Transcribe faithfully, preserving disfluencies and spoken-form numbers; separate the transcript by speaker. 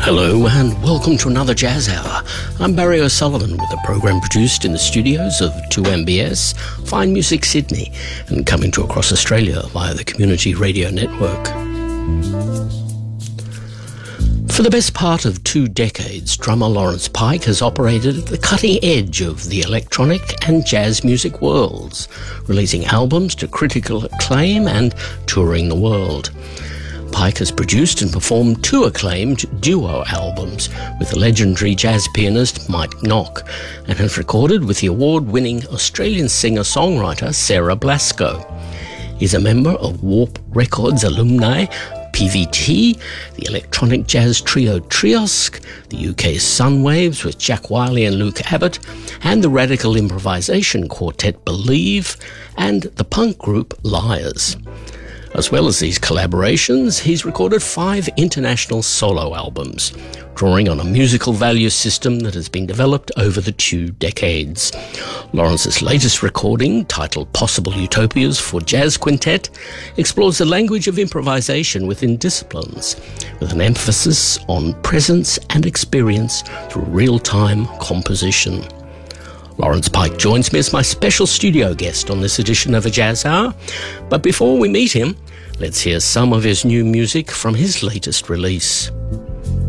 Speaker 1: Hello and welcome to another Jazz Hour. I'm Barry O'Sullivan with a program produced in the studios of two M B S, Fine Music Sydney, and coming to across Australia via the Community Radio Network. For the best part of two decades, drummer Lawrence Pike has operated at the cutting edge of the electronic and jazz music worlds, releasing albums to critical acclaim and touring the world. Pike has produced and performed two acclaimed duo albums with the legendary jazz pianist Mike Nock, and has recorded with the award-winning Australian singer-songwriter Sarah Blasko. He's a member of Warp Records alumni P V T, the electronic jazz trio Triosk, the U K's Sunwaves with Jack Wiley and Luke Abbott, and the radical improvisation quartet Believe, and the punk group Liars. As well as these collaborations, he's recorded five international solo albums, drawing on a musical value system that has been developed over the two decades. Lawrence's latest recording, titled Possible Utopias for Jazz Quintet, explores the language of improvisation within disciplines, with an emphasis on presence and experience through real-time composition. Lawrence Pike joins me as my special studio guest on this edition of A Jazz Hour. But before we meet him, let's hear some of his new music from his latest release.